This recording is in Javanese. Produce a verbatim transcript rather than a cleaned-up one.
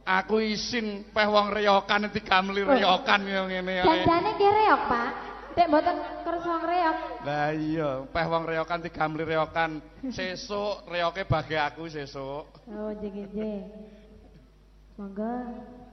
Aku isin peh wong reyokan digamli reyokan yo ngene ae. Jandane nggih reok, Pak. Dek mboten kersa wong reok. Lah iya, peh wong reyokan digamli reyokan. Sesuk reyoke bagi aku sesuk. Oh, nggih nggih. Monggo.